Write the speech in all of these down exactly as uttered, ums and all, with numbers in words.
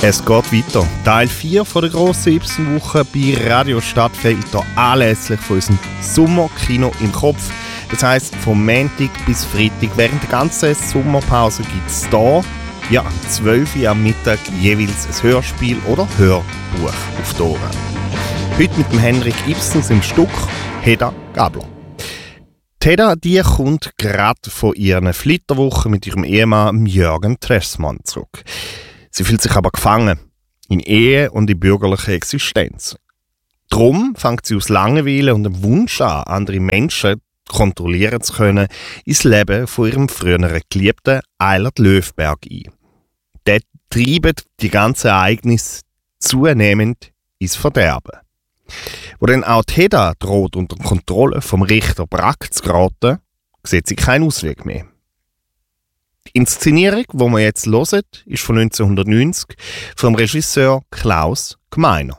Es geht weiter. Teil vier von der grossen Ibsen-Woche bei Radio Stadtfilter anlässlich von unserem Sommerkino im Kopf. Das heisst, vom Montag bis Freitag während der ganzen Sommerpause gibt es hier, ja, zwölf Uhr am Mittag jeweils ein Hörspiel oder Hörbuch auf die Ohren. Heute mit dem Henrik Ibsens im Stück Hedda Gabler. Die Hedda, die kommt gerade von ihren Flitterwochen mit ihrem Ehemann Jürgen Tressmann zurück. Sie fühlt sich aber gefangen in Ehe und in bürgerlicher Existenz. Darum fängt sie aus Langeweile und dem Wunsch an, andere Menschen kontrollieren zu können, ins Leben von ihrem früheren Geliebten Eilert Löfberg ein. Der treibt die ganzen Ereignisse zunehmend ins Verderben. Wo dann auch die Hedda droht, unter Kontrolle vom Richter Brack zu geraten, sieht sie keinen Ausweg mehr. Die Inszenierung, die wir jetzt hören, ist von neunzehnhundertneunzig vom Regisseur Klaus Gmeiner.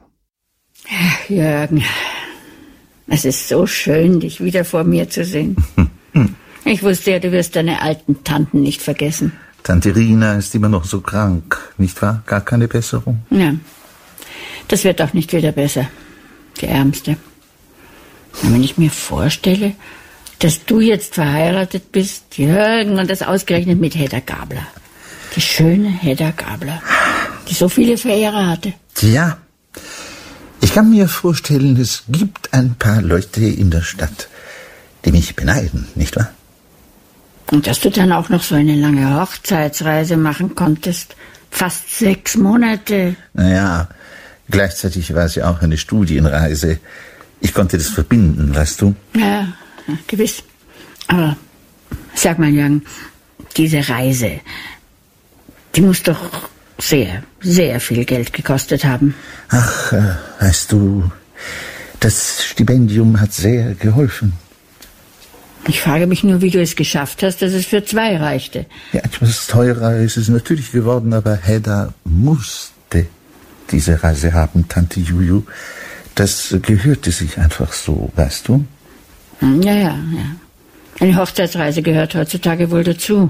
Jürgen, es ist so schön, dich wieder vor mir zu sehen. Ich wusste ja, du wirst deine alten Tanten nicht vergessen. Tante Rina ist immer noch so krank, nicht wahr? Gar keine Besserung? Ja, das wird auch nicht wieder besser. Die Ärmste. Und wenn ich mir vorstelle, dass du jetzt verheiratet bist, Jürgen, und das ausgerechnet mit Hedda Gabler. Die schöne Hedda Gabler, die so viele Verehrer hatte. Ja, ich kann mir vorstellen, es gibt ein paar Leute in der Stadt, die mich beneiden, nicht wahr? Und dass du dann auch noch so eine lange Hochzeitsreise machen konntest. Fast sechs Monate. Naja, gleichzeitig war es ja auch eine Studienreise. Ich konnte das verbinden, weißt du? Ja, ja, gewiss. Aber sag mal, Jürgen, diese Reise, die muss doch sehr, sehr viel Geld gekostet haben. Ach, äh, weißt du, das Stipendium hat sehr geholfen. Ich frage mich nur, wie du es geschafft hast, dass es für zwei reichte. Ja, etwas teurer ist es natürlich geworden, aber Hedda musste diese Reise haben, Tante Juju. Das gehörte sich einfach so, weißt du? Ja, ja, ja. Eine Hochzeitsreise gehört heutzutage wohl dazu.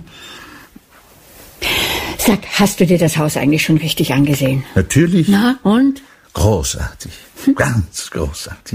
Sag, hast du dir das Haus eigentlich schon richtig angesehen? Natürlich. Na, und? Großartig. Ganz großartig.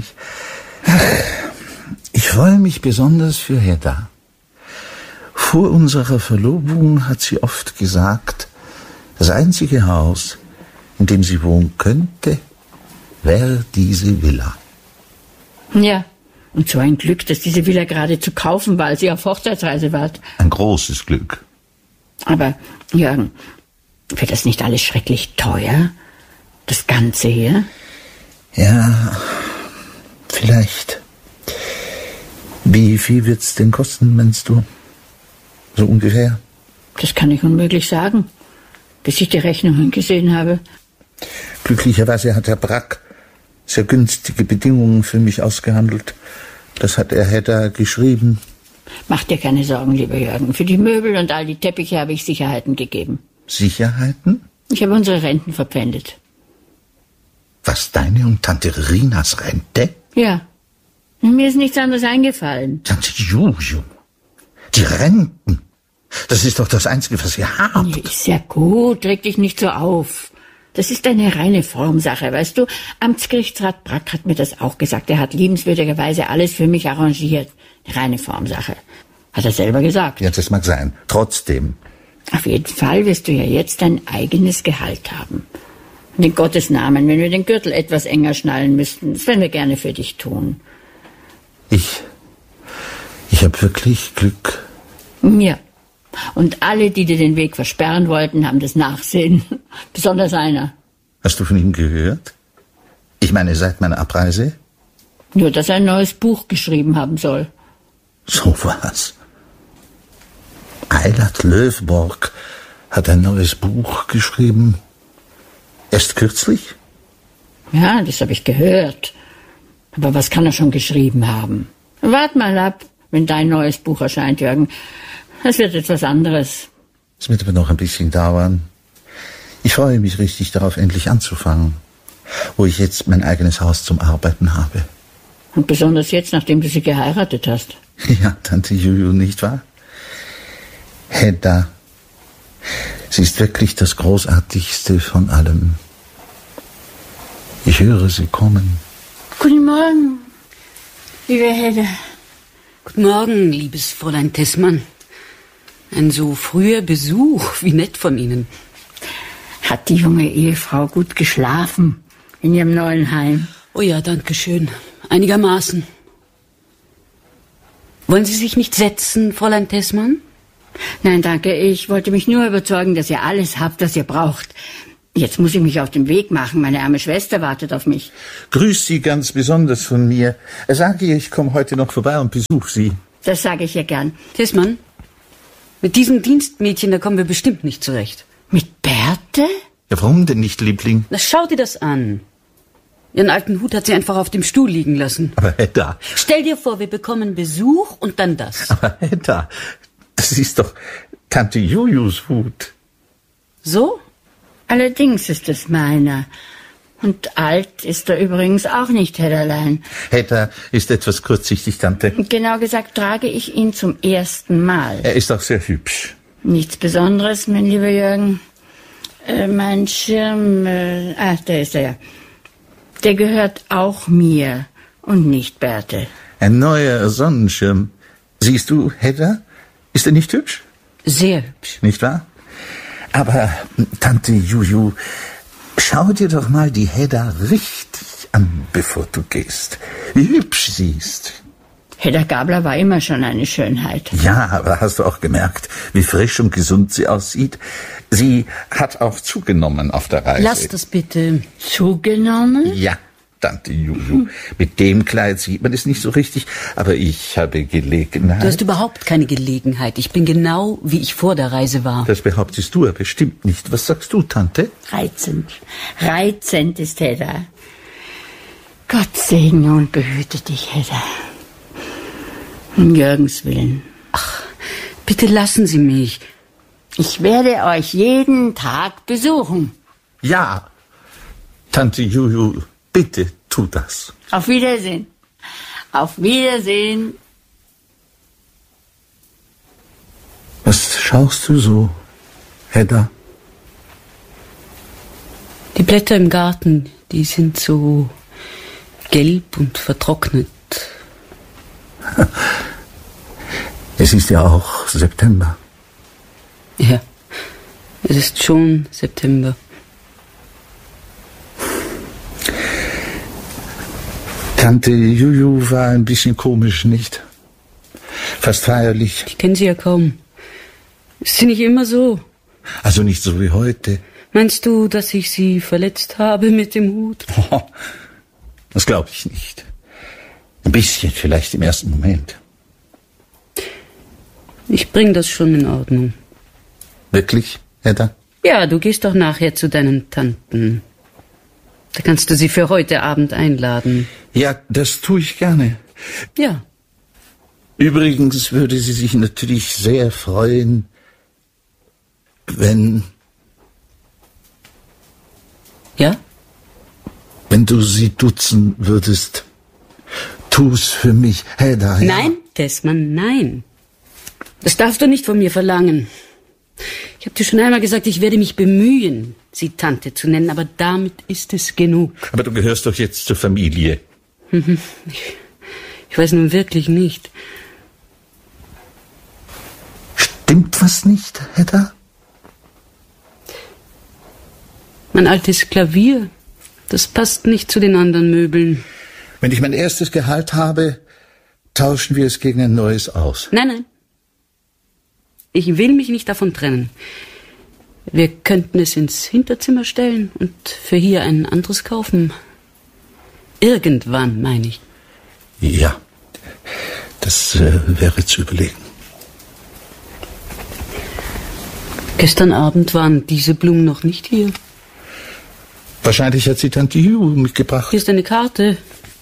Ich freue mich besonders für Hedda. Vor unserer Verlobung hat sie oft gesagt, das einzige Haus, in dem sie wohnen könnte, wäre diese Villa. Ja, und so ein Glück, dass diese Villa gerade zu kaufen war, als ihr auf Hochzeitsreise wart. Ein großes Glück. Aber, Jürgen, wird das nicht alles schrecklich teuer? Das Ganze hier? Ja, vielleicht. Wie viel wird's denn kosten, meinst du? So ungefähr? Das kann ich unmöglich sagen, bis ich die Rechnungen gesehen habe. Glücklicherweise hat Herr Brack sehr günstige Bedingungen für mich ausgehandelt. Das hat er Hedda geschrieben. Mach dir keine Sorgen, lieber Jürgen. Für die Möbel und all die Teppiche habe ich Sicherheiten gegeben. Sicherheiten? Ich habe unsere Renten verpfändet. Was, deine und Tante Rinas Rente? Ja. Mir ist nichts anderes eingefallen. Tante Juju, die Renten. Das ist doch das Einzige, was ihr habt. Ist ja gut, reg dich nicht so auf. Das ist eine reine Formsache, weißt du. Amtsgerichtsrat Brack hat mir das auch gesagt. Er hat liebenswürdigerweise alles für mich arrangiert. Eine reine Formsache. Hat er selber gesagt. Ja, das mag sein. Trotzdem. Auf jeden Fall wirst du ja jetzt dein eigenes Gehalt haben. Und in Gottes Namen, wenn wir den Gürtel etwas enger schnallen müssten, das werden wir gerne für dich tun. Ich, ich habe wirklich Glück. Ja. Und alle, die dir den Weg versperren wollten, haben das Nachsehen. Besonders einer. Hast du von ihm gehört? Ich meine, seit meiner Abreise? Nur, dass er ein neues Buch geschrieben haben soll. So was. Eilert Löfberg hat ein neues Buch geschrieben. Erst kürzlich? Ja, das habe ich gehört. Aber was kann er schon geschrieben haben? Wart mal ab, wenn dein neues Buch erscheint, Jürgen. Es wird etwas anderes. Es wird aber noch ein bisschen dauern. Ich freue mich richtig darauf, endlich anzufangen, wo ich jetzt mein eigenes Haus zum Arbeiten habe. Und besonders jetzt, nachdem du sie geheiratet hast. Ja, Tante Juju, nicht wahr? Hedda, Sie ist wirklich das Großartigste von allem. Ich höre Sie kommen. Guten Morgen, liebe Hedda. Guten Morgen, liebes Fräulein Tessmann. Ein so früher Besuch, wie nett von Ihnen. Hat die junge Ehefrau gut geschlafen in ihrem neuen Heim? Oh ja, danke schön. Einigermaßen. Wollen Sie sich nicht setzen, Fräulein Tessmann? Nein, danke. Ich wollte mich nur überzeugen, dass ihr alles habt, was ihr braucht. Jetzt muss ich mich auf den Weg machen. Meine arme Schwester wartet auf mich. Grüß Sie ganz besonders von mir. Sage ihr, ich komme heute noch vorbei und besuche Sie. Das sage ich ihr gern. Tessmann, mit diesem Dienstmädchen, da kommen wir bestimmt nicht zurecht. Mit Berthe? Ja, warum denn nicht, Liebling? Na, schau dir das an. Ihren alten Hut hat sie einfach auf dem Stuhl liegen lassen. Aber Hedda... Stell dir vor, wir bekommen Besuch und dann das. Aber Hedda, das ist doch Tante Jujus Hut. So? Allerdings ist es meiner. Und alt ist er übrigens auch nicht, Hedderlein. Hedda ist etwas kurzsichtig, Tante. Genau gesagt trage ich ihn zum ersten Mal. Er ist auch sehr hübsch. Nichts Besonderes, mein lieber Jürgen. Äh, mein Schirm... Äh, ach, da ist er ja. Der gehört auch mir und nicht Berthe. Ein neuer Sonnenschirm. Siehst du, Hedda? Ist er nicht hübsch? Sehr hübsch. Nicht wahr? Aber, Tante Juju, schau dir doch mal die Hedda richtig an, bevor du gehst. Wie hübsch sie ist. Hedda Gabler war immer schon eine Schönheit. Ja, aber hast du auch gemerkt, wie frisch und gesund sie aussieht? Sie hat auch zugenommen auf der Reise. Lass das bitte. Zugenommen? Ja, Tante Juju. Mit dem Kleid sieht man es nicht so richtig, aber ich habe Gelegenheit. Du hast überhaupt keine Gelegenheit. Ich bin genau, wie ich vor der Reise war. Das behauptest du ja bestimmt nicht. Was sagst du, Tante? Reizend. Reizend ist Hedda. Gott segne und behüte dich, Hedda. Um Jürgens Willen. Ach, bitte lassen Sie mich. Ich werde euch jeden Tag besuchen. Ja, Tante Juju, bitte tu das. Auf Wiedersehen. Auf Wiedersehen. Was schaust du so, Hedda? Die Blätter im Garten, die sind so gelb und vertrocknet. Es ist ja auch September. Ja, es ist schon September. Tante Juju war ein bisschen komisch, nicht? Fast feierlich. Ich kenne sie ja kaum. Ist sie nicht immer so? Also nicht so wie heute. Meinst du, dass ich sie verletzt habe mit dem Hut? Oh, das glaube ich nicht. Ein bisschen vielleicht im ersten Moment. Ich bring das schon in Ordnung. Wirklich, Hedda? Ja, du gehst doch nachher zu deinen Tanten. Da kannst du sie für heute Abend einladen. Ja, das tue ich gerne. Ja. Übrigens würde sie sich natürlich sehr freuen, wenn... Ja? Wenn du sie duzen würdest. Tu's für mich, Hedda. Ja? Nein, Tessmann, nein. Das darfst du nicht von mir verlangen. Ich habe dir schon einmal gesagt, ich werde mich bemühen, sie Tante zu nennen, aber damit ist es genug. Aber du gehörst doch jetzt zur Familie. Ich, ich weiß nun wirklich nicht. Stimmt was nicht, Hedda? Mein altes Klavier, das passt nicht zu den anderen Möbeln. Wenn ich mein erstes Gehalt habe, tauschen wir es gegen ein neues aus. Nein, nein. Ich will mich nicht davon trennen. Wir könnten es ins Hinterzimmer stellen und für hier ein anderes kaufen. Irgendwann, meine ich. Ja, das äh, wäre zu überlegen. Gestern Abend waren diese Blumen noch nicht hier. Wahrscheinlich hat sie Tante Juju mitgebracht. Hier ist eine Karte.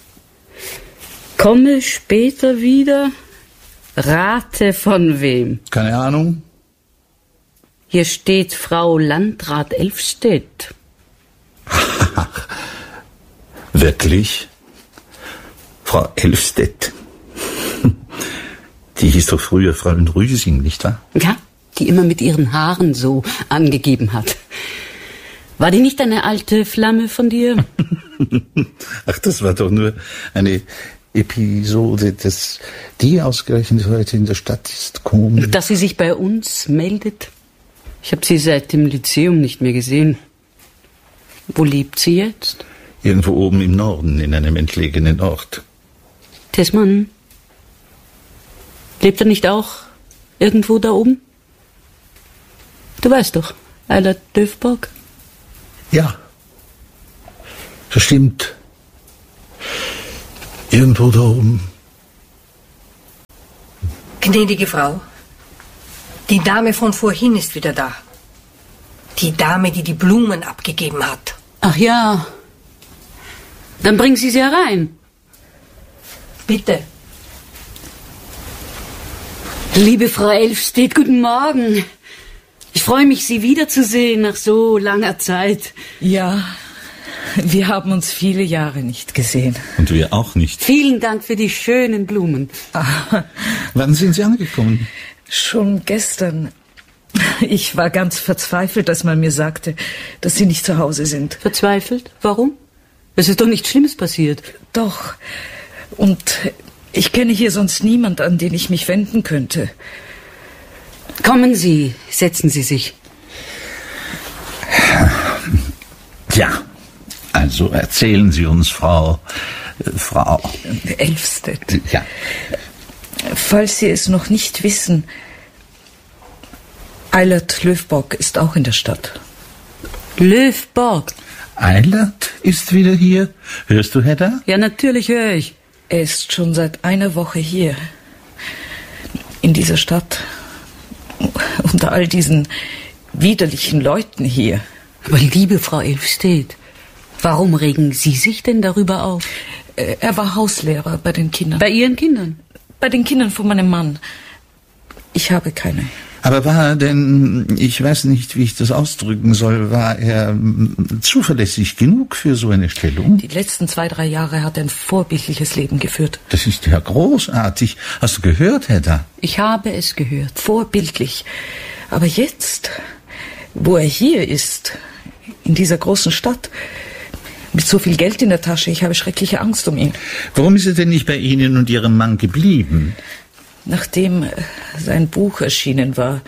Komme später wieder. Rate von wem? Keine Ahnung. Hier steht Frau Landrat Elfstedt. Wirklich? Frau Elfstedt? Die hieß doch früher Fräulein Rüsing, nicht wahr? Ja, die immer mit ihren Haaren so angegeben hat. War die nicht eine alte Flamme von dir? Ach, das war doch nur eine Episode, dass die ausgerechnet heute in der Stadt ist. Komisch. Dass sie sich bei uns meldet? Ich habe sie seit dem Lyzeum nicht mehr gesehen. Wo lebt sie jetzt? Irgendwo oben im Norden, in einem entlegenen Ort. Tessmann, lebt er nicht auch irgendwo da oben? Du weißt doch, Eilert Löfborg. Ja, das stimmt. Irgendwo da oben. Gnädige Frau, die Dame von vorhin ist wieder da. Die Dame, die die Blumen abgegeben hat. Ach ja, dann bringen Sie sie herein. Bitte. Liebe Frau Elfstedt, guten Morgen. Ich freue mich, Sie wiederzusehen nach so langer Zeit. Ja, wir haben uns viele Jahre nicht gesehen. Und wir auch nicht. Vielen Dank für die schönen Blumen. Ah, Wann sind Sie angekommen? schon gestern. Ich war ganz verzweifelt, als man mir sagte, dass Sie nicht zu Hause sind. Verzweifelt? Warum? Es ist doch nichts Schlimmes passiert. Doch. Und ich kenne hier sonst niemand, an den ich mich wenden könnte. Kommen Sie, setzen Sie sich. Ja, also erzählen Sie uns, Frau... Äh, Frau... Elfstedt. Ja. Falls Sie es noch nicht wissen, Eilert Löfborg ist auch in der Stadt. Löfborg? Eilert ist wieder hier. Hörst du, Hedda? Ja, natürlich höre ich. Er ist schon seit einer Woche hier. In dieser Stadt. Unter all diesen widerlichen Leuten hier. Aber liebe Frau Elfstedt, warum regen Sie sich denn darüber auf? Er war Hauslehrer bei den Kindern. Bei Ihren Kindern? Bei den Kindern von meinem Mann. Ich habe keine. Aber war er denn, ich weiß nicht, wie ich das ausdrücken soll, war er mm, zuverlässig genug für so eine Stellung? Die letzten zwei, drei Jahre hat er ein vorbildliches Leben geführt. Das ist ja großartig. Hast du gehört, Hedda? Ich habe es gehört. Vorbildlich. Aber jetzt, wo er hier ist, in dieser großen Stadt, mit so viel Geld in der Tasche, ich habe schreckliche Angst um ihn. Warum ist er denn nicht bei Ihnen und Ihrem Mann geblieben? Nachdem sein Buch erschienen war,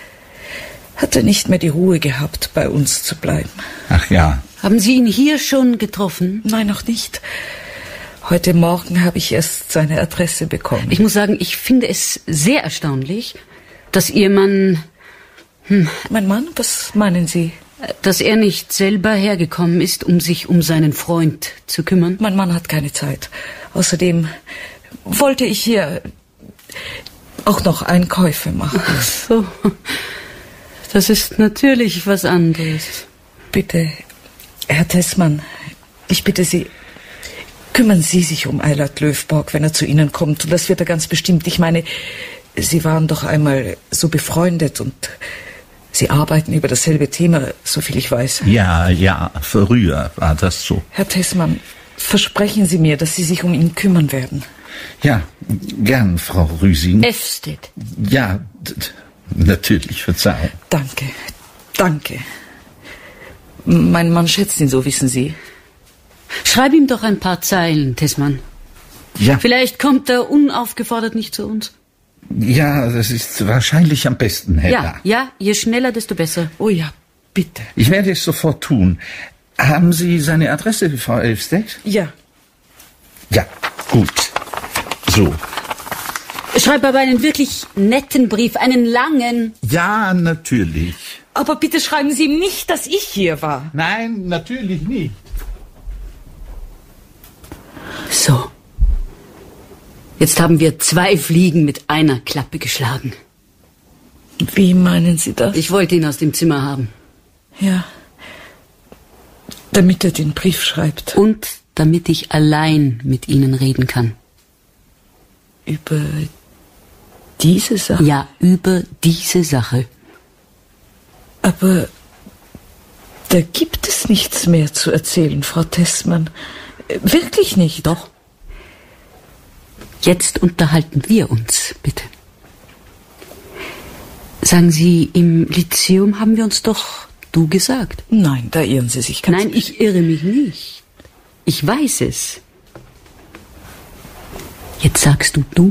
hat er nicht mehr die Ruhe gehabt, bei uns zu bleiben. Ach ja. Haben Sie ihn hier schon getroffen? Nein, noch nicht. Heute Morgen habe ich erst seine Adresse bekommen. Ich muss sagen, ich finde es sehr erstaunlich, dass Ihr Mann... Hm, mein Mann? Was meinen Sie? Dass er nicht selber hergekommen ist, um sich um seinen Freund zu kümmern. Mein Mann hat keine Zeit. Außerdem wollte ich hier auch noch Einkäufe machen. Ach so, das ist natürlich was anderes. Bitte, Herr Tessmann, ich bitte Sie, kümmern Sie sich um Eilert Löfborg, wenn er zu Ihnen kommt. Und das wird er ganz bestimmt. Ich meine, Sie waren doch einmal so befreundet und Sie arbeiten über dasselbe Thema, soviel ich weiß. Ja, ja, früher war das so. Herr Tessmann, versprechen Sie mir, dass Sie sich um ihn kümmern werden. Ja, gern, Frau Rüsing. Elfstedt. Ja, d- natürlich, Verzeihung. Danke, danke. Mein Mann schätzt ihn so, wissen Sie. Schreib ihm doch ein paar Zeilen, Tessmann. Ja, Vielleicht kommt er unaufgefordert nicht zu uns. ja, das ist wahrscheinlich am besten, Hedda. Ja, ja, je schneller, desto besser. Oh ja, bitte. Ich werde es sofort tun. Haben Sie seine Adresse, Frau Elfstedt? Ja. Ja, gut. So. Schreib aber einen wirklich netten Brief, einen langen. Ja, natürlich. Aber bitte schreiben Sie ihm nicht, dass ich hier war. Nein, natürlich nicht. So. Jetzt haben wir zwei Fliegen mit einer Klappe geschlagen. Wie meinen Sie das? Ich wollte ihn aus dem Zimmer haben. Ja. Damit er den Brief schreibt. Und damit ich allein mit Ihnen reden kann. Über diese Sache? Ja, über diese Sache. Aber da gibt es nichts mehr zu erzählen, Frau Tessmann. Wirklich nicht. Doch. Jetzt unterhalten wir uns, bitte. Sagen Sie, im Lyzeum haben wir uns doch du gesagt. Nein, da irren Sie sich ganz. Nein, ich irre mich nicht. Ich weiß es. Jetzt sagst du du.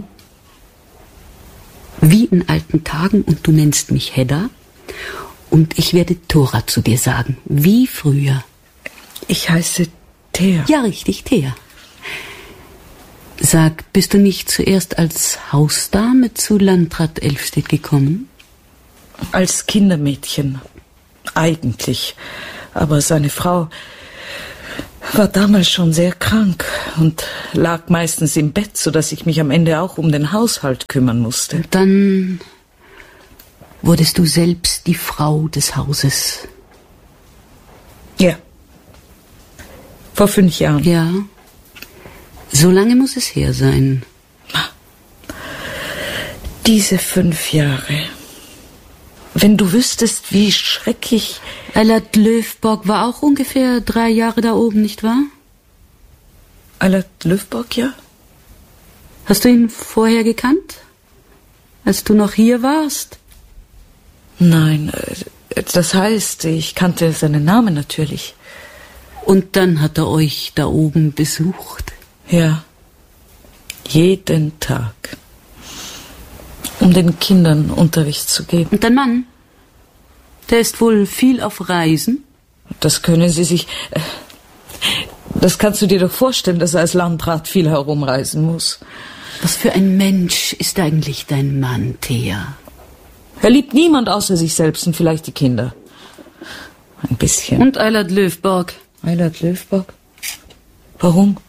Wie in alten Tagen, und du nennst mich Hedda. Und ich werde Thora zu dir sagen. Wie früher. Ich heiße Thea. Ja, richtig, Thea. Sag, bist du nicht zuerst als Hausdame zu Landrat Elfstedt gekommen? Als Kindermädchen. Eigentlich. Aber seine Frau war damals schon sehr krank und lag meistens im Bett, sodass ich mich am Ende auch um den Haushalt kümmern musste. Und dann wurdest du selbst die Frau des Hauses. Ja. Vor fünf Jahren. Ja. So lange muss es her sein. Diese fünf Jahre. Wenn du wüsstest, wie schrecklich... Eilert Löfborg war auch ungefähr drei Jahre da oben, nicht wahr? Eilert Löfborg, ja. Hast du ihn vorher gekannt? Als du noch hier warst? Nein, das heißt, ich kannte seinen Namen natürlich. Und dann hat er euch da oben besucht? Ja, jeden Tag. Um den Kindern Unterricht zu geben. Und dein Mann? Der ist wohl viel auf Reisen? Das können Sie sich... Das kannst du dir doch vorstellen, dass er als Landrat viel herumreisen muss. Was für ein Mensch ist eigentlich dein Mann, Thea? Er liebt niemand außer sich selbst und vielleicht die Kinder. Ein bisschen. Und Eilert Löfborg? Eilert Löfborg? Warum?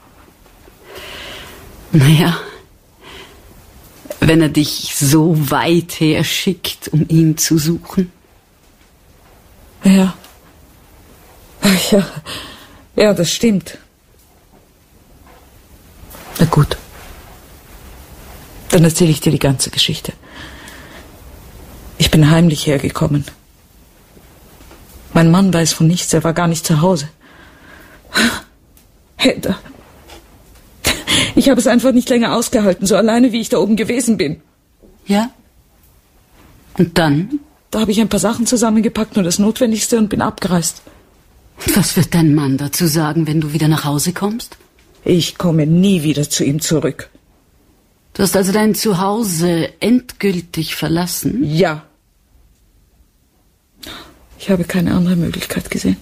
Naja, wenn er dich so weit her schickt, um ihn zu suchen. Ja. Ja, ja, das stimmt. Na gut. Dann erzähle ich dir die ganze Geschichte. Ich bin heimlich hergekommen. Mein Mann weiß von nichts, er war gar nicht zu Hause. Hedda. Ich habe es einfach nicht länger ausgehalten, so alleine wie ich da oben gewesen bin. Ja? Und dann? Da habe ich ein paar Sachen zusammengepackt, nur das Notwendigste, und bin abgereist. Und was wird dein Mann dazu sagen, wenn du wieder nach Hause kommst? Ich komme nie wieder zu ihm zurück. Du hast also dein Zuhause endgültig verlassen? Ja. Ich habe keine andere Möglichkeit gesehen.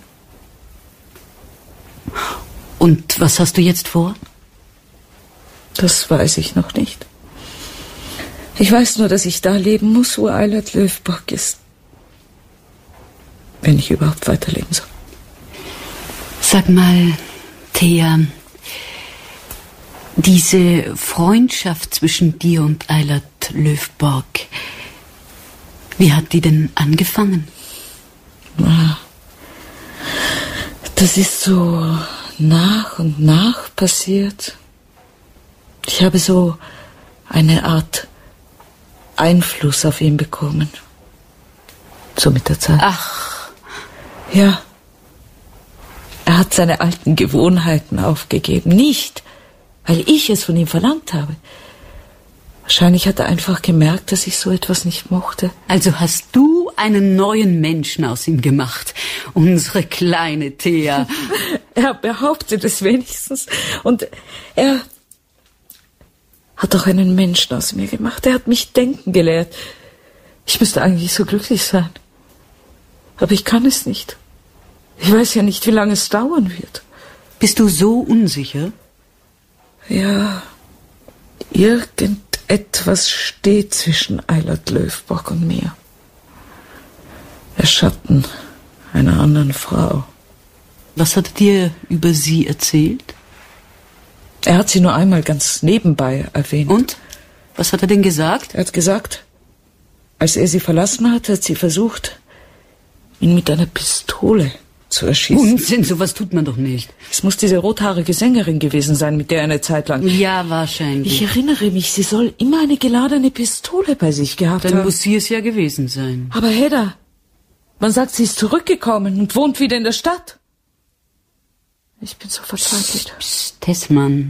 Und was hast du jetzt vor? Das weiß ich noch nicht. Ich weiß nur, dass ich da leben muss, wo Eilert Löfborg ist. Wenn ich überhaupt weiterleben soll. Sag mal, Thea, diese Freundschaft zwischen dir und Eilert Löfborg, wie hat die denn angefangen? Das ist so nach und nach passiert. Ich habe so eine Art Einfluss auf ihn bekommen. So mit der Zeit. Ach. Ja. Er hat seine alten Gewohnheiten aufgegeben. Nicht, weil ich es von ihm verlangt habe. Wahrscheinlich hat er einfach gemerkt, dass ich so etwas nicht mochte. Also hast du einen neuen Menschen aus ihm gemacht. Unsere kleine Thea. Er behauptet es wenigstens. Und er hat auch einen Menschen aus mir gemacht. Er hat mich denken gelehrt. Ich müsste eigentlich so glücklich sein. Aber ich kann es nicht. Ich weiß ja nicht, wie lange es dauern wird. Bist du so unsicher? Ja, irgendetwas steht zwischen Eilert Löfborg und mir. Der Schatten einer anderen Frau. Was hat er dir über sie erzählt? Er hat sie nur einmal ganz nebenbei erwähnt. Und? Was hat er denn gesagt? Er hat gesagt, als er sie verlassen hat, hat sie versucht, ihn mit einer Pistole zu erschießen. Unsinn, sowas tut man doch nicht. Es muss diese rothaarige Sängerin gewesen sein, mit der er eine Zeit lang... Ja, wahrscheinlich. Ich erinnere mich, sie soll immer eine geladene Pistole bei sich gehabt Dann haben. muss sie es ja gewesen sein. Aber Hedda, man sagt, sie ist zurückgekommen und wohnt wieder in der Stadt. Ich bin so verzweifelt. Psst, psst, Tessmann.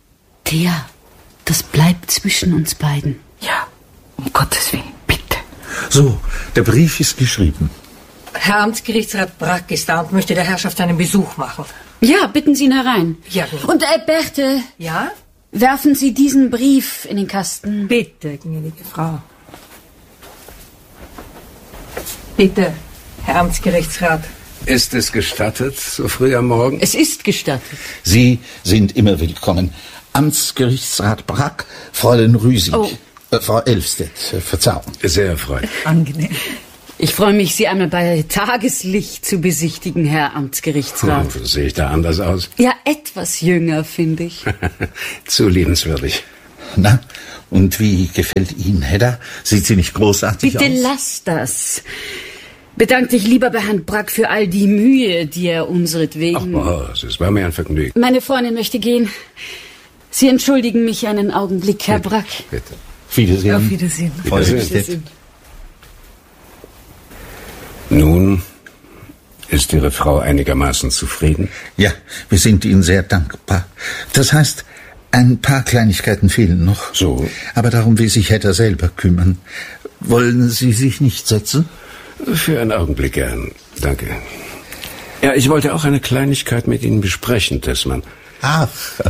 Thea, das bleibt zwischen uns beiden. Ja, um Gottes Willen, bitte. So, der Brief ist geschrieben. Herr Amtsgerichtsrat Brack ist da und möchte der Herrschaft einen Besuch machen. Ja, bitten Sie ihn herein. Ja, gut. Und äh, Berthe, Ja? werfen Sie diesen Brief in den Kasten. Bitte, gnädige Frau. Bitte, Herr Amtsgerichtsrat. Ist es gestattet, so früh am Morgen? Es ist gestattet. Sie sind immer willkommen. Amtsgerichtsrat Brack, Fräulein Rüsing. Oh. Äh, Frau Elfstedt, äh, Verzeihung. Sehr erfreut. Angenehm. Ich freue mich, Sie einmal bei Tageslicht zu besichtigen, Herr Amtsgerichtsrat. Hm, sehe ich da anders aus? Ja, etwas jünger, finde ich. Zu liebenswürdig. Na, und wie gefällt Ihnen, Hedda? Sieht sie nicht großartig Bitte aus? lass das. Bedank dich lieber bei Herrn Brack für all die Mühe, die er Ach unseretwegen... was, es war mir ein Vergnügen. Meine Freundin möchte gehen. Sie entschuldigen mich einen Augenblick, Herr Brack. Bitte. Wiedersehen. Auf Wiedersehen. Frau Wiedersehen. Elfstedt. Nun, ist Ihre Frau einigermaßen zufrieden? Ja, wir sind Ihnen sehr dankbar. Das heißt, ein paar Kleinigkeiten fehlen noch. So. Aber darum will sich Hedda selber kümmern. Wollen Sie sich nicht setzen? Für einen Augenblick gern. Danke. Ja, ich wollte auch eine Kleinigkeit mit Ihnen besprechen, Tessmann. Ach,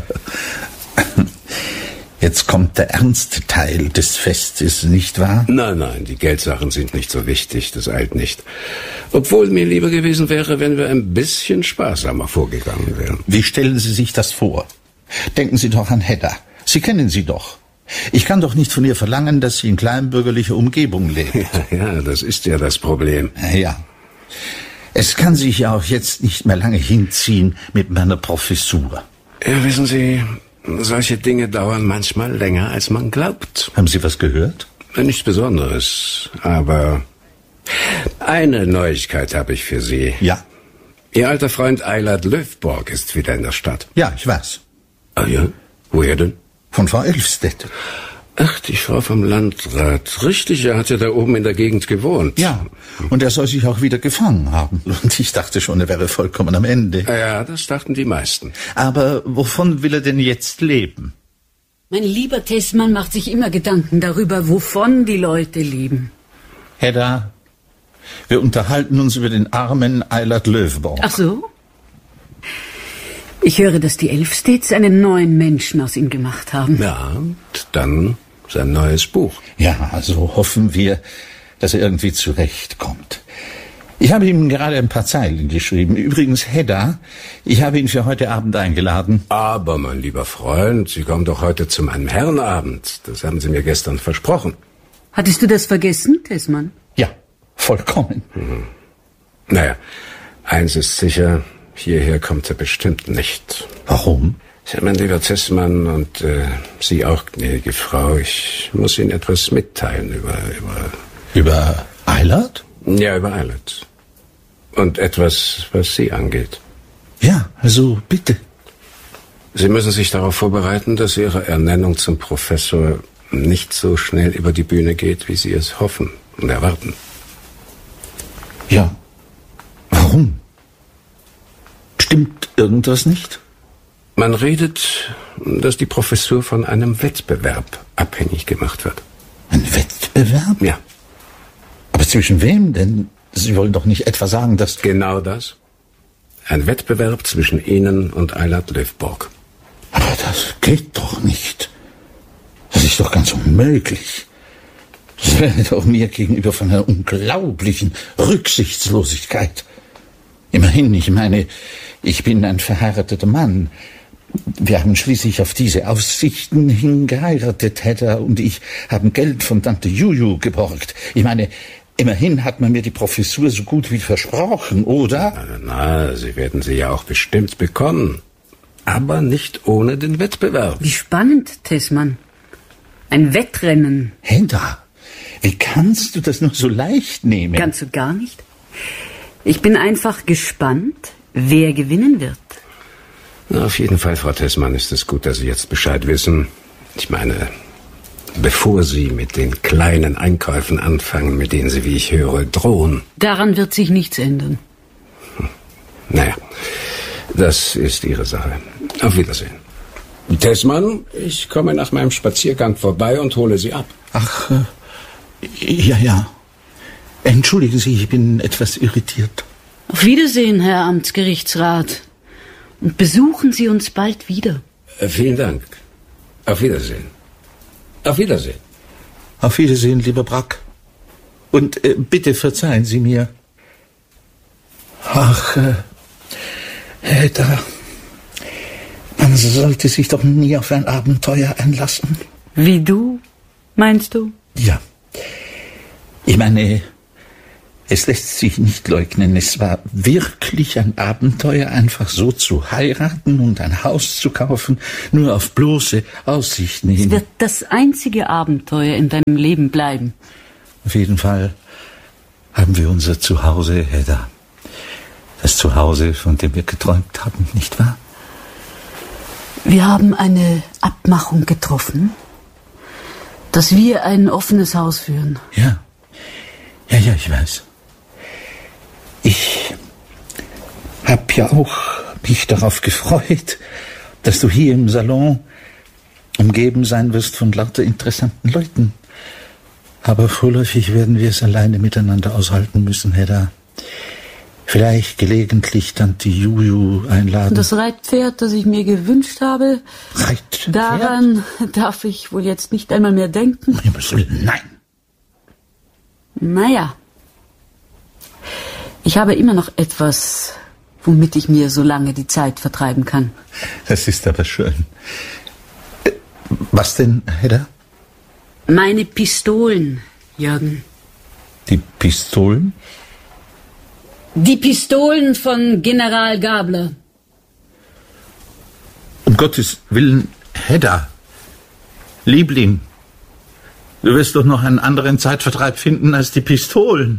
jetzt kommt der ernste Teil des Festes, nicht wahr? Nein, nein, die Geldsachen sind nicht so wichtig, das eilt nicht. Obwohl mir lieber gewesen wäre, wenn wir ein bisschen sparsamer vorgegangen wären. Wie stellen Sie sich das vor? Denken Sie doch an Hedda. Sie kennen sie doch. Ich kann doch nicht von ihr verlangen, dass sie in kleinbürgerlicher Umgebung lebt. Ja, ja, das ist ja das Problem. Ja. Es kann sich ja auch jetzt nicht mehr lange hinziehen mit meiner Professur. Ja, wissen Sie, solche Dinge dauern manchmal länger, als man glaubt. Haben Sie was gehört? Nichts Besonderes, aber eine Neuigkeit habe ich für Sie. Ja. Ihr alter Freund Eilert Löfborg ist wieder in der Stadt. Ja, ich weiß. Ah ja? Woher denn? Von Frau Elfstedt. Ach, die Frau vom Landrat. Richtig, er hat ja da oben in der Gegend gewohnt. Ja, und er soll sich auch wieder gefangen haben. Und ich dachte schon, er wäre vollkommen am Ende. Ja, das dachten die meisten. Aber wovon will er denn jetzt leben? Mein lieber Tessmann macht sich immer Gedanken darüber, wovon die Leute leben. Hedda, wir unterhalten uns über den armen Eilert Löfborg. Ach so? Ich höre, dass die Elfstedts einen neuen Menschen aus ihm gemacht haben. Ja, und dann sein neues Buch. Ja, also hoffen wir, dass er irgendwie zurechtkommt. Ich habe ihm gerade ein paar Zeilen geschrieben. Übrigens, Hedda, ich habe ihn für heute Abend eingeladen. Aber, mein lieber Freund, Sie kommen doch heute zu meinem Herrenabend. Das haben Sie mir gestern versprochen. Hattest du das vergessen, Tessmann? Ja, vollkommen. Mhm. Naja, eins ist sicher, hierher kommt er bestimmt nicht. Warum? Ja, mein lieber Tessmann und äh, Sie auch, gnädige Frau, ich muss Ihnen etwas mitteilen über... Über, über Eilert? Ja, über Eilert. Und etwas, was Sie angeht. Ja, also bitte. Sie müssen sich darauf vorbereiten, dass Ihre Ernennung zum Professor nicht so schnell über die Bühne geht, wie Sie es hoffen und erwarten. Ja. Warum? Stimmt irgendwas nicht? Man redet, dass die Professur von einem Wettbewerb abhängig gemacht wird. Ein Wettbewerb? Ja. Aber zwischen wem denn? Sie wollen doch nicht etwa sagen, dass... Genau das. Ein Wettbewerb zwischen Ihnen und Eilert Löfborg. Aber das geht doch nicht. Das ist doch ganz unmöglich. Das wäre doch mir gegenüber von einer unglaublichen Rücksichtslosigkeit. Immerhin, ich meine, ich bin ein verheirateter Mann. Wir haben schließlich auf diese Aussichten hin geheiratet. Hedda und ich haben Geld von Tante Juju geborgt. Ich meine, immerhin hat man mir die Professur so gut wie versprochen, oder? Na, na, na, Sie werden sie ja auch bestimmt bekommen. Aber nicht ohne den Wettbewerb. Wie spannend, Tessmann. Ein Wettrennen. Hedda, wie kannst du das nur so leicht nehmen? Ganz und gar nicht. Ich bin einfach gespannt, wer gewinnen wird. Na, auf jeden Fall, Frau Tessmann, ist es gut, dass Sie jetzt Bescheid wissen. Ich meine, bevor Sie mit den kleinen Einkäufen anfangen, mit denen Sie, wie ich höre, drohen. Daran wird sich nichts ändern. Hm. Naja, das ist Ihre Sache. Auf Wiedersehen. Tessmann, ich komme nach meinem Spaziergang vorbei und hole Sie ab. Ach, äh, ja, ja. Entschuldigen Sie, ich bin etwas irritiert. Auf Wiedersehen, Herr Amtsgerichtsrat. Und besuchen Sie uns bald wieder. Äh, vielen Dank. Auf Wiedersehen. Auf Wiedersehen. Auf Wiedersehen, lieber Brack. Und äh, bitte verzeihen Sie mir. Ach, äh, Hedda, man sollte sich doch nie auf ein Abenteuer einlassen. Wie du, meinst du? Ja. Ich meine, es lässt sich nicht leugnen, es war wirklich ein Abenteuer, einfach so zu heiraten und ein Haus zu kaufen, nur auf bloße Aussichten hin. Es wird das einzige Abenteuer in deinem Leben bleiben. Auf jeden Fall haben wir unser Zuhause, Hedda. Das Zuhause, von dem wir geträumt haben, nicht wahr? Wir haben eine Abmachung getroffen, dass wir ein offenes Haus führen. Ja, ja, ja, ich weiß. Ich habe ja auch mich darauf gefreut, dass du hier im Salon umgeben sein wirst von lauter interessanten Leuten. Aber vorläufig werden wir es alleine miteinander aushalten müssen, Hedda. Vielleicht gelegentlich Tante Juju einladen. Das Reitpferd, das ich mir gewünscht habe, Reitpferd? Daran darf ich wohl jetzt nicht einmal mehr denken. Nein. Naja. Ich habe immer noch etwas, womit ich mir so lange die Zeit vertreiben kann. Das ist aber schön. Was denn, Hedda? Meine Pistolen, Jürgen. Die Pistolen? Die Pistolen von General Gabler. Um Gottes Willen, Hedda. Liebling, du wirst doch noch einen anderen Zeitvertreib finden als die Pistolen.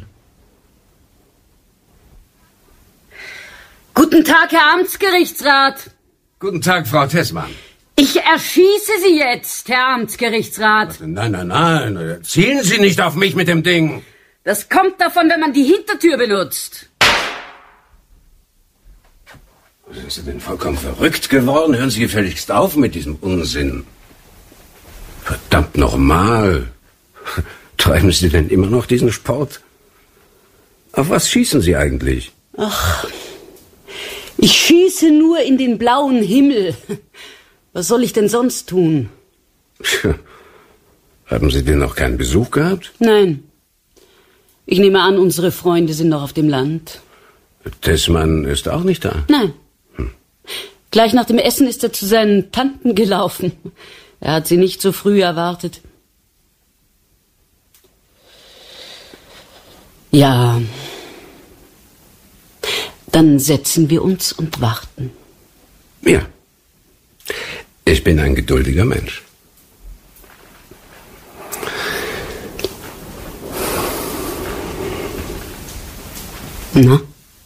Guten Tag, Herr Amtsgerichtsrat. Guten Tag, Frau Tessmann. Ich erschieße Sie jetzt, Herr Amtsgerichtsrat. Nein, nein, nein. Zielen Sie nicht auf mich mit dem Ding. Das kommt davon, wenn man die Hintertür benutzt. Sind Sie denn vollkommen verrückt geworden? Hören Sie gefälligst auf mit diesem Unsinn. Verdammt nochmal. Treiben Sie denn immer noch diesen Sport? Auf was schießen Sie eigentlich? Ach, ich schieße nur in den blauen Himmel. Was soll ich denn sonst tun? Haben Sie denn noch keinen Besuch gehabt? Nein. Ich nehme an, unsere Freunde sind noch auf dem Land. Tessmann ist auch nicht da? Nein. Hm. Gleich nach dem Essen ist er zu seinen Tanten gelaufen. Er hat sie nicht so früh erwartet. Ja. Dann setzen wir uns und warten. Ja. Ich bin ein geduldiger Mensch. Na?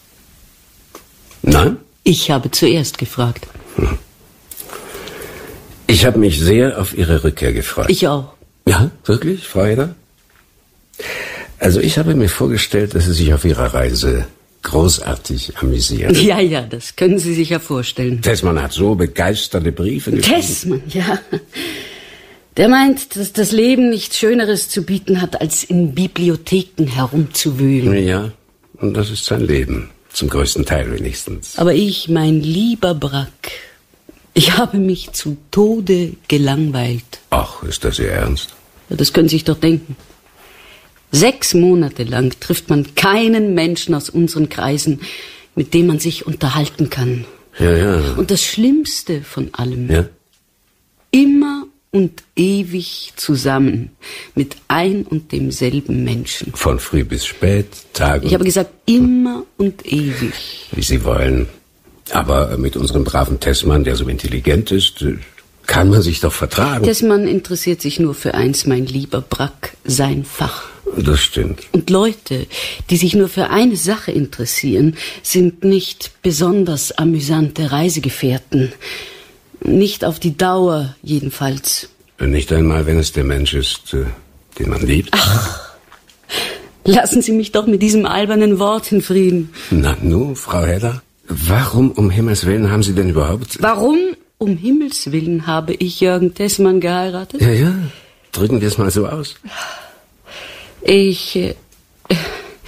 Nein? Ich habe zuerst gefragt. Hm. Ich habe mich sehr auf Ihre Rückkehr gefreut. Ich auch. Ja, wirklich, Frau Hedda? Also ich habe mir vorgestellt, dass Sie sich auf Ihrer Reise großartig amüsieren. Ja, ja, das können Sie sich ja vorstellen. Tessmann hat so begeisterte Briefe geschrieben. Tessmann, ja. Der meint, dass das Leben nichts Schöneres zu bieten hat, als in Bibliotheken herumzuwühlen. Ja, und das ist sein Leben. Zum größten Teil wenigstens. Aber ich, mein lieber Brack, ich habe mich zu Tode gelangweilt. Ach, ist das Ihr Ernst? Ja, das können Sie sich doch denken. Sechs Monate lang trifft man keinen Menschen aus unseren Kreisen, mit dem man sich unterhalten kann. Ja, ja. Und das Schlimmste von allem, Ja? immer und ewig zusammen mit ein und demselben Menschen. Von früh bis spät, Tag und... Ich habe gesagt, immer und ewig. Wie Sie wollen. Aber mit unserem braven Tessmann, der so intelligent ist, kann man sich doch vertragen. Tessmann interessiert sich nur für eins, mein lieber Brack, sein Fach. Das stimmt. Und Leute, die sich nur für eine Sache interessieren, sind nicht besonders amüsante Reisegefährten. Nicht auf die Dauer, jedenfalls. Nicht einmal, wenn es der Mensch ist, den man liebt. Ach, lassen Sie mich doch mit diesem albernen Wort in Frieden. Na nun, Frau Hedda, warum um Himmels Willen haben Sie denn überhaupt... Warum um Himmels Willen habe ich Jürgen Tessmann geheiratet? Ja, ja, drücken wir es mal so aus. Ich, äh,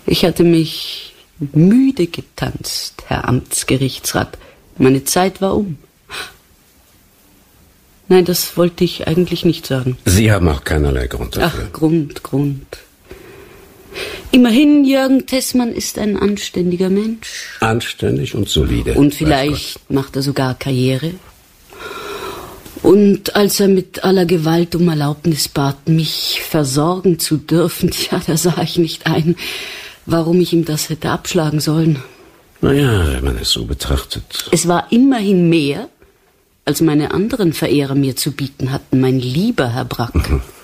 Ich hatte mich müde getanzt, Herr Amtsgerichtsrat. Meine Zeit war um. Nein, das wollte ich eigentlich nicht sagen. Sie haben auch keinerlei Grund dafür. Ach, Grund, Grund. Immerhin, Jürgen Tessmann ist ein anständiger Mensch. Anständig und solide. Und vielleicht macht er sogar Karriere. Und als er mit aller Gewalt um Erlaubnis bat, mich versorgen zu dürfen, ja, da sah ich nicht ein, warum ich ihm das hätte abschlagen sollen. Naja, wenn man es so betrachtet. Es war immerhin mehr, als meine anderen Verehrer mir zu bieten hatten, mein lieber Herr Brack.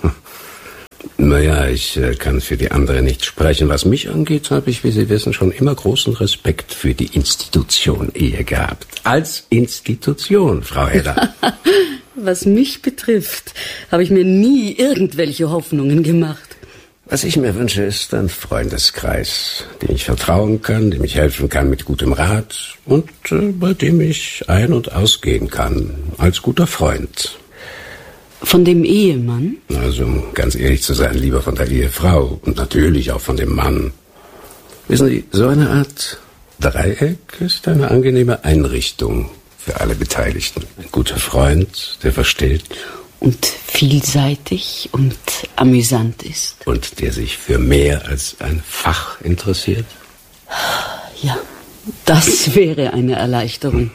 Naja, ich äh, kann für die anderen nicht sprechen. Was mich angeht, habe ich, wie Sie wissen, schon immer großen Respekt für die Institution Ehe gehabt. Als Institution, Frau Hedda. Was mich betrifft, habe ich mir nie irgendwelche Hoffnungen gemacht. Was ich mir wünsche, ist ein Freundeskreis, dem ich vertrauen kann, dem ich helfen kann mit gutem Rat und äh, bei dem ich ein- und ausgehen kann, als guter Freund. Von dem Ehemann? Also, um ganz ehrlich zu sein, lieber von der Ehefrau und natürlich auch von dem Mann. Wissen Sie, so eine Art Dreieck ist eine angenehme Einrichtung für alle Beteiligten. Ein guter Freund, der versteht. Und vielseitig und amüsant ist. Und der sich für mehr als ein Fach interessiert? Ja, das wäre eine Erleichterung.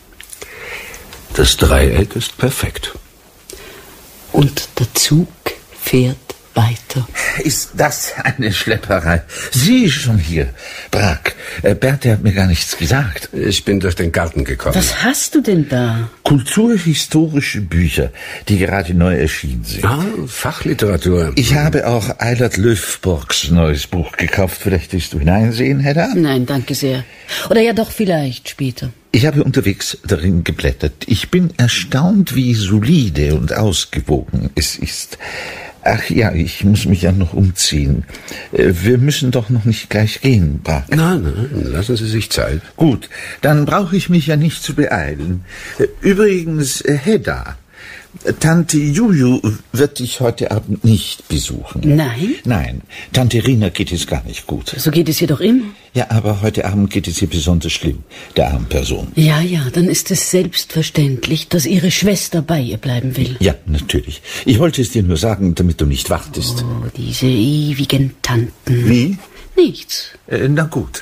Das Dreieck ist perfekt. Und der Zug fährt weiter. Ist das eine Schlepperei? Sie schon hier, Brack. Äh, Berthe hat mir gar nichts gesagt. Ich bin durch den Garten gekommen. Was hast du denn da? Kulturhistorische Bücher, die gerade neu erschienen sind. Ah, Fachliteratur. Ich habe auch Eilert Löfborgs neues Buch gekauft. Vielleicht willst du hineinsehen, Hedda? Nein, danke sehr. Oder ja doch vielleicht später. Ich habe unterwegs darin geblättert. Ich bin erstaunt, wie solide und ausgewogen es ist. Ach ja, ich muss mich ja noch umziehen. Wir müssen doch noch nicht gleich gehen, Brack. Nein, nein, lassen Sie sich Zeit. Gut, dann brauche ich mich ja nicht zu beeilen. Übrigens, Hedda, Tante Juju wird dich heute Abend nicht besuchen. Nein? Nein, Tante Rina geht es gar nicht gut. So geht es ihr doch immer. Ja, aber heute Abend geht es ihr besonders schlimm, der armen Person. Ja, ja, dann ist es selbstverständlich, dass ihre Schwester bei ihr bleiben will. Ja, natürlich. Ich wollte es dir nur sagen, damit du nicht wartest. Oh, diese ewigen Tanten. Wie? Nichts. Äh, na gut.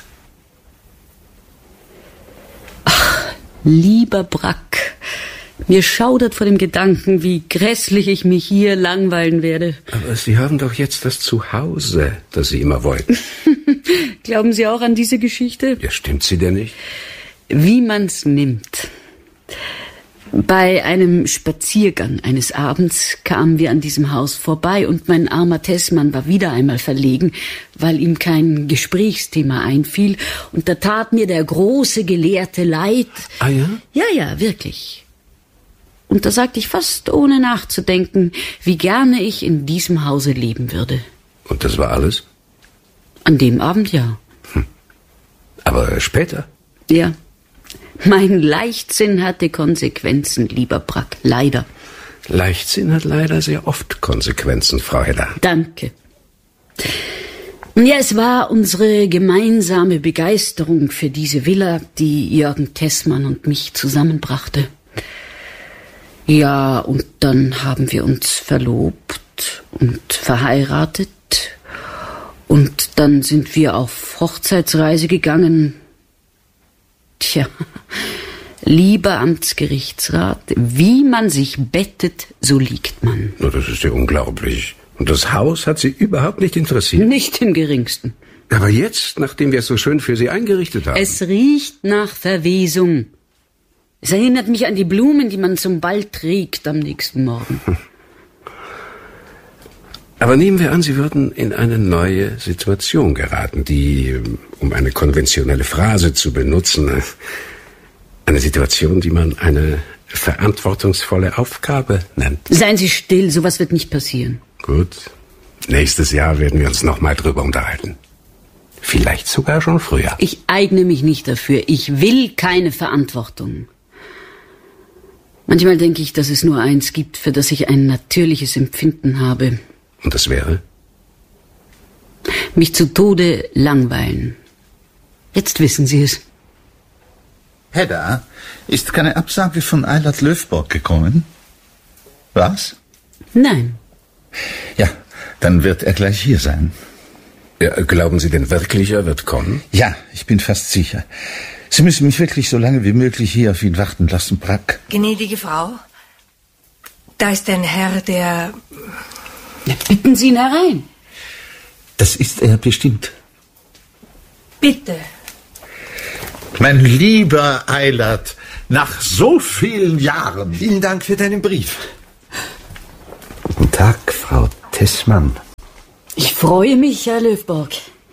Ach, lieber Brack, mir schaudert vor dem Gedanken, wie grässlich ich mich hier langweilen werde. Aber Sie haben doch jetzt das Zuhause, das Sie immer wollten. Glauben Sie auch an diese Geschichte? Ja, stimmt sie denn nicht? Wie man's nimmt. Bei einem Spaziergang eines Abends kamen wir an diesem Haus vorbei und mein armer Tessmann war wieder einmal verlegen, weil ihm kein Gesprächsthema einfiel. Und da tat mir der große Gelehrte leid. Ah ja? Ja, ja, wirklich. Und da sagte ich fast ohne nachzudenken, wie gerne ich in diesem Hause leben würde. Und das war alles? An dem Abend ja. Hm. Aber später? Ja. Mein Leichtsinn hatte Konsequenzen, lieber Brack, leider. Leichtsinn hat leider sehr oft Konsequenzen, Frau Hedda. Danke. Ja, es war unsere gemeinsame Begeisterung für diese Villa, die Jürgen Tessmann und mich zusammenbrachte. Ja, und dann haben wir uns verlobt und verheiratet. Und dann sind wir auf Hochzeitsreise gegangen. Tja, lieber Amtsgerichtsrat, wie man sich bettet, so liegt man. Oh, das ist ja unglaublich. Und das Haus hat Sie überhaupt nicht interessiert? Nicht im Geringsten. Aber jetzt, nachdem wir es so schön für Sie eingerichtet haben... Es riecht nach Verwesung. Es erinnert mich an die Blumen, die man zum Ball trägt am nächsten Morgen. Aber nehmen wir an, Sie würden in eine neue Situation geraten, die, um eine konventionelle Phrase zu benutzen, eine Situation, die man eine verantwortungsvolle Aufgabe nennt. Seien Sie still, sowas wird nicht passieren. Gut. Nächstes Jahr werden wir uns noch mal drüber unterhalten. Vielleicht sogar schon früher. Ich eigne mich nicht dafür. Ich will keine Verantwortung. Manchmal denke ich, dass es nur eins gibt, für das ich ein natürliches Empfinden habe. Und das wäre? mich zu Tode langweilen. Jetzt wissen Sie es. Hedda, ist keine Absage von Eilert Löfborg gekommen? Was? Nein. Ja, dann wird er gleich hier sein. Ja, glauben Sie denn wirklich, er wird kommen? Ja, ich bin fast sicher. Sie müssen mich wirklich so lange wie möglich hier auf ihn warten lassen, Brack. Gnädige Frau, da ist ein Herr, der... Na, bitten Sie ihn herein. Das ist er bestimmt. Bitte. Mein lieber Eilert, nach so vielen Jahren. Vielen Dank für deinen Brief. Guten Tag, Frau Tessmann. Ich freue mich, Herr Löfborg.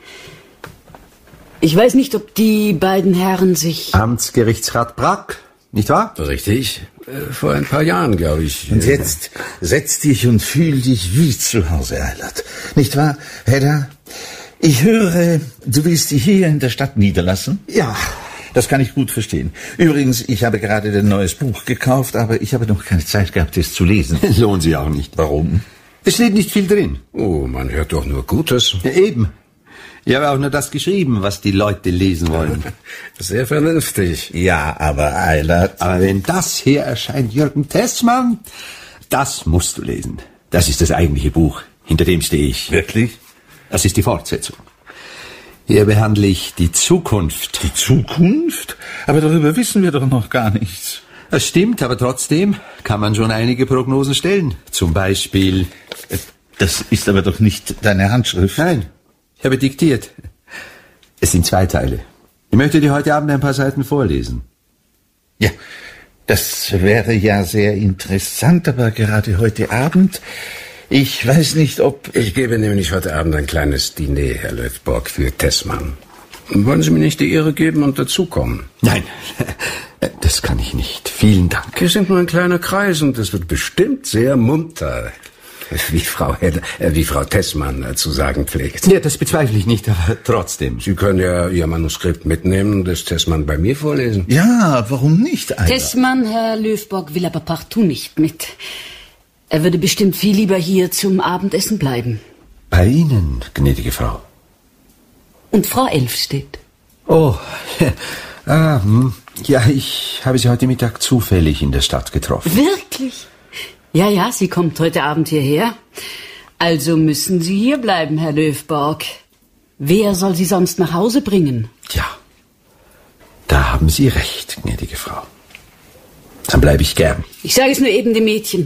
Ich weiß nicht, ob die beiden Herren sich... Amtsgerichtsrat Brack, nicht wahr? Richtig. Vor ein paar Jahren, glaube ich. Und jetzt setz dich und fühl dich wie zu Hause, Eilert. Nicht wahr, Hedda? Ich höre, du willst dich hier in der Stadt niederlassen? Ja. Das kann ich gut verstehen. Übrigens, ich habe gerade ein neues Buch gekauft, aber ich habe noch keine Zeit gehabt, es zu lesen. Lohnt sich auch nicht. Warum? Es steht nicht viel drin. Oh, man hört doch nur Gutes. Ja, eben. Ich habe auch nur das geschrieben, was die Leute lesen wollen. Sehr vernünftig. Ja, aber Eilert... Aber wenn das hier erscheint, Jürgen Tessmann, das musst du lesen. Das ist das eigentliche Buch, hinter dem stehe ich. Wirklich? Das ist die Fortsetzung. Hier behandle ich die Zukunft. Die Zukunft? Aber darüber wissen wir doch noch gar nichts. Das stimmt, aber trotzdem kann man schon einige Prognosen stellen. Zum Beispiel... Das ist aber doch nicht deine Handschrift. Nein, ich habe diktiert. Es sind zwei Teile. Ich möchte dir heute Abend ein paar Seiten vorlesen. Ja, das wäre ja sehr interessant, aber gerade heute Abend... Ich weiß nicht, ob... Ich gebe nämlich heute Abend ein kleines Diner, Herr Löfborg, für Tessmann. Wollen Sie mir nicht die Ehre geben und dazukommen? Nein, das kann ich nicht. Vielen Dank. Wir sind nur ein kleiner Kreis und es wird bestimmt sehr munter, wie Frau, Hedda, äh, wie Frau Tessmann äh, zu sagen pflegt. Ja, das bezweifle ich nicht, aber trotzdem. Sie können ja Ihr Manuskript mitnehmen und das Tessmann bei mir vorlesen. Ja, warum nicht, Eilert? Tessmann, Herr Löfborg, will aber partout nicht mit. Er würde bestimmt viel lieber hier zum Abendessen bleiben. Bei Ihnen, gnädige Frau. Und Frau Elfstedt? Oh, ah, hm. Ja, ich habe sie heute Mittag zufällig in der Stadt getroffen. Wirklich? Ja, ja, sie kommt heute Abend hierher. Also müssen Sie hier bleiben, Herr Löfborg. Wer soll Sie sonst nach Hause bringen? Ja, da haben Sie recht, gnädige Frau. Dann bleibe ich gern. Ich sage es nur eben dem Mädchen.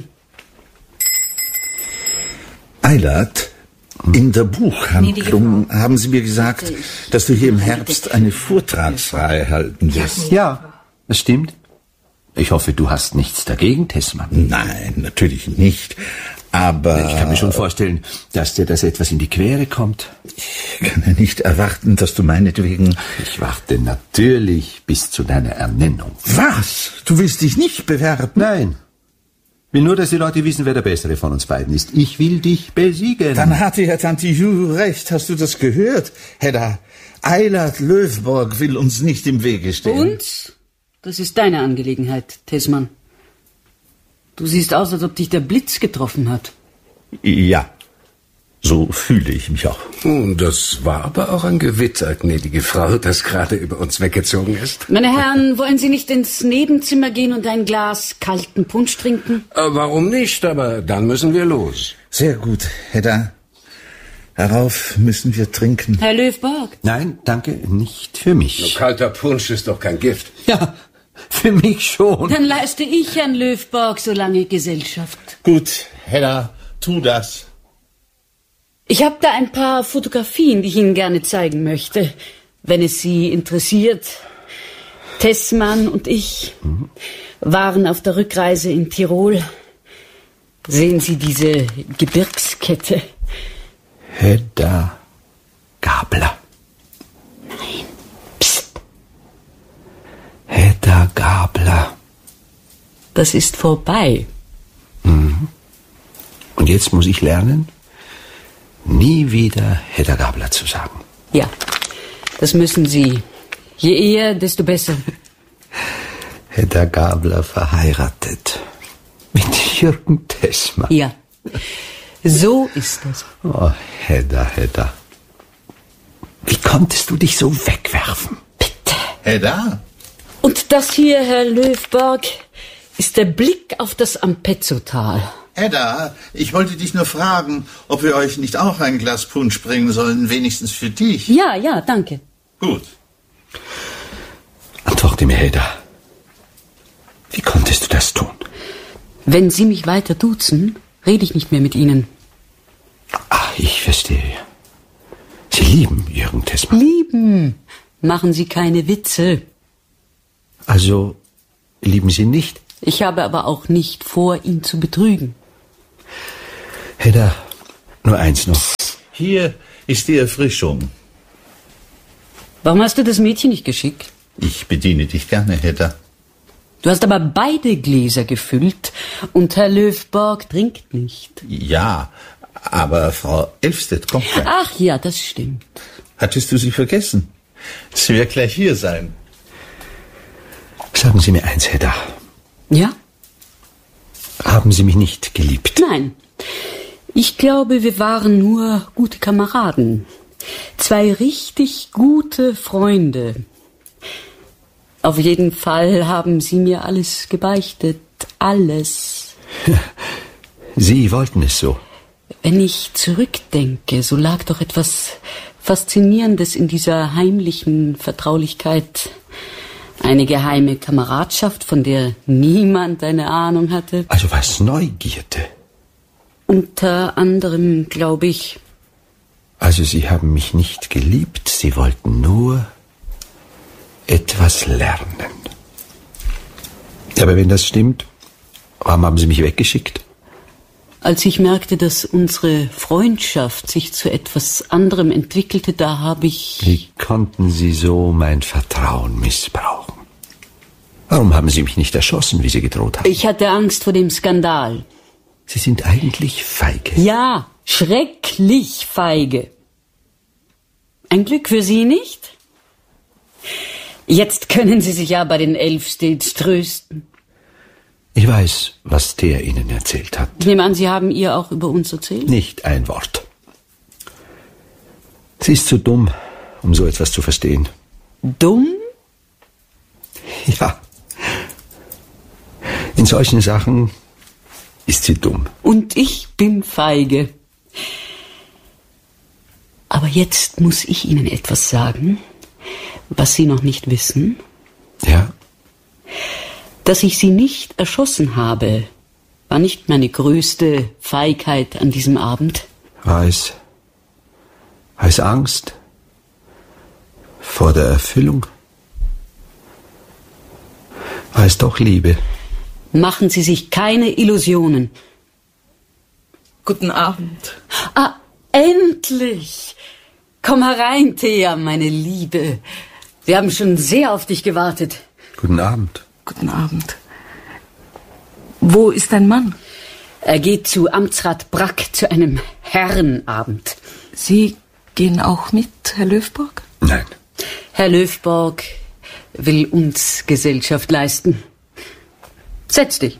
Eilert, in der Buchhandlung haben Sie mir gesagt, dass du hier im Herbst eine Vortragsreihe halten wirst. Ja, das stimmt. Ich hoffe, du hast nichts dagegen, Tessmann. Nein, natürlich nicht. Aber... Ich kann mir schon vorstellen, dass dir das etwas in die Quere kommt. Ich kann ja nicht erwarten, dass du meinetwegen... Ich warte natürlich bis zu deiner Ernennung. Was? Du willst dich nicht bewerben? Nein. Ich will nur, dass die Leute wissen, wer der Bessere von uns beiden ist. Ich will dich besiegen. Dann hatte ja Tante Ju recht. Hast du das gehört, Hedda? Eilert Löfborg will uns nicht im Wege stehen. Und? Das ist deine Angelegenheit, Tessmann. Du siehst aus, als ob dich der Blitz getroffen hat. Ja, so fühle ich mich auch. Und das war aber auch ein Gewitter, gnädige Frau, das gerade über uns weggezogen ist. Meine Herren, wollen Sie nicht ins Nebenzimmer gehen und ein Glas kalten Punsch trinken? Äh, warum nicht? Aber dann müssen wir los. Sehr gut, Hedda. Darauf müssen wir trinken. Herr Löfborg? Nein, danke, nicht für mich. Kalter Punsch ist doch kein Gift. Ja, für mich schon. Dann leiste ich Herrn Löfborg so lange Gesellschaft. Gut, Hedda, tu das. Ich habe da ein paar Fotografien, die ich Ihnen gerne zeigen möchte, wenn es Sie interessiert. Tessmann und ich mhm. waren auf der Rückreise in Tirol. Sehen Sie diese Gebirgskette? Hedda Gabler. Nein. Psst. Hedda Gabler. Das ist vorbei. Mhm. Und jetzt muss ich lernen, nie wieder Hedda Gabler zu sagen. Ja, das müssen Sie. Je eher, desto besser. Hedda Gabler verheiratet. Mit Jürgen Tessmann. Ja, so ist das. Oh, Hedda, Hedda. Wie konntest du dich so wegwerfen? Bitte. Hedda? Und das hier, Herr Löwberg, ist der Blick auf das Ampezzo-Tal. Hedda, ich wollte dich nur fragen, ob wir euch nicht auch ein Glas Punsch bringen sollen, wenigstens für dich. Ja, ja, danke. Gut. Antworte mir, Hedda. Wie konntest du das tun? Wenn Sie mich weiter duzen, rede ich nicht mehr mit Ihnen. Ah, ich verstehe. Sie lieben Jürgen Tessmann. Lieben. Machen Sie keine Witze. Also lieben Sie nicht? Ich habe aber auch nicht vor, ihn zu betrügen. Hedda, nur eins noch. Hier ist die Erfrischung. Warum hast du das Mädchen nicht geschickt? Ich bediene dich gerne, Hedda. Du hast aber beide Gläser gefüllt und Herr Löwberg trinkt nicht. Ja, aber Frau Elfstedt kommt gleich. Ach ja, das stimmt. Hattest du sie vergessen? Sie wird gleich hier sein. Sagen Sie mir eins, Hedda. Ja? Haben Sie mich nicht geliebt? Nein. Ich glaube, wir waren nur gute Kameraden. Zwei richtig gute Freunde. Auf jeden Fall haben Sie mir alles gebeichtet. Alles. Sie wollten es so. Wenn ich zurückdenke, so lag doch etwas Faszinierendes in dieser heimlichen Vertraulichkeit. Eine geheime Kameradschaft, von der niemand eine Ahnung hatte. Also was Neugierde. Unter anderem, glaube ich. Also Sie haben mich nicht geliebt, Sie wollten nur etwas lernen. Aber wenn das stimmt, warum haben Sie mich weggeschickt? Als ich merkte, dass unsere Freundschaft sich zu etwas anderem entwickelte, da habe ich... Wie konnten Sie so mein Vertrauen missbrauchen? Warum haben Sie mich nicht erschossen, wie Sie gedroht haben? Ich hatte Angst vor dem Skandal. Sie sind eigentlich feige. Ja, schrecklich feige. Ein Glück für Sie nicht? Jetzt können Sie sich ja bei den Elfsteds trösten. Ich weiß, was der Ihnen erzählt hat. Ich nehme an, Sie haben ihr auch über uns erzählt? Nicht ein Wort. Sie ist zu dumm, um so etwas zu verstehen. Dumm? Ja. In solchen Sachen ist sie dumm. Und ich bin feige. Aber jetzt muss ich Ihnen etwas sagen, was Sie noch nicht wissen. Ja? Dass ich Sie nicht erschossen habe, war nicht meine größte Feigheit an diesem Abend. War es, war es Angst vor der Erfüllung? War es doch Liebe? Machen Sie sich keine Illusionen. Guten Abend. Ah, endlich! Komm herein, Thea, meine Liebe. Wir haben schon sehr auf dich gewartet. Guten Abend. Guten Abend. Wo ist dein Mann? Er geht zu Amtsrat Brack zu einem Herrenabend. Sie gehen auch mit, Herr Löwborg? Nein. Herr Löwborg will uns Gesellschaft leisten. Setz dich.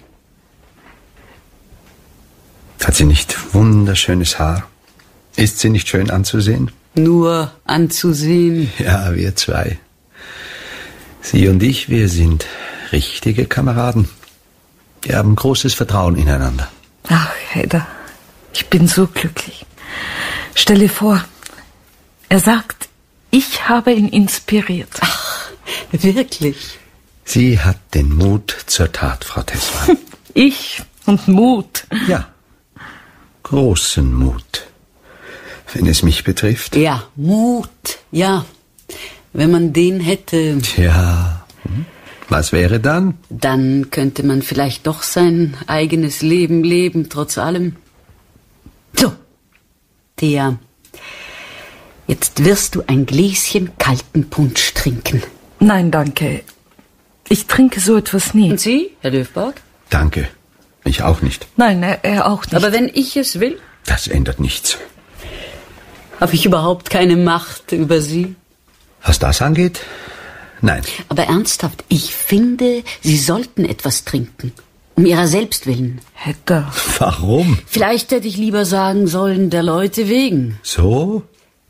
Hat sie nicht wunderschönes Haar? Ist sie nicht schön anzusehen? Nur anzusehen. Ja, wir zwei. Sie und ich, wir sind richtige Kameraden. Wir haben großes Vertrauen ineinander. Ach, Hedda, ich bin so glücklich. Stell dir vor, er sagt, ich habe ihn inspiriert. Ach, wirklich? Sie hat den Mut zur Tat, Frau Tessmann. Ich und Mut. Ja, großen Mut, wenn es mich betrifft. Ja, Mut, ja. Wenn man den hätte... Tja, was wäre dann? Dann könnte man vielleicht doch sein eigenes Leben leben, trotz allem. So, Thea, jetzt wirst du ein Gläschen kalten Punsch trinken. Nein, danke. Ich trinke so etwas nie. Und Sie, Herr Löwborg? Danke, ich auch nicht. Nein, er, er auch nicht. Aber wenn ich es will, Das ändert nichts. habe ich überhaupt keine Macht über Sie. Was das angeht, nein. Aber ernsthaft, ich finde, Sie sollten etwas trinken. Um Ihrer selbst willen. Hedda. Warum? Vielleicht hätte ich lieber sagen sollen, der Leute wegen. So?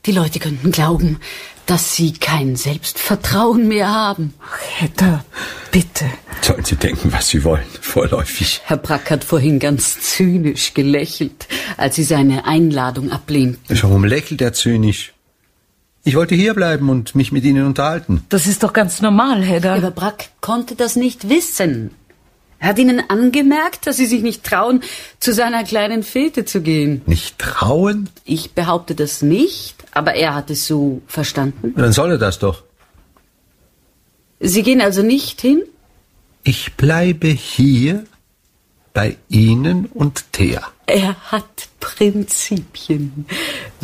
Die Leute könnten glauben, dass Sie kein Selbstvertrauen mehr haben. Ach, Hedda, bitte. Sollen Sie denken, was Sie wollen, vorläufig. Herr Brack hat vorhin ganz zynisch gelächelt, als Sie seine Einladung ablehnten. Warum lächelt er zynisch? Ich wollte hierbleiben und mich mit Ihnen unterhalten. Das ist doch ganz normal, Hedda. Aber Brack konnte das nicht wissen. Er hat Ihnen angemerkt, dass Sie sich nicht trauen, zu seiner kleinen Fete zu gehen. Nicht trauen? Ich behaupte das nicht, aber er hat es so verstanden. Dann soll er das doch. Sie gehen also nicht hin? Ich bleibe hier bei Ihnen und Thea. Er hat Prinzipien.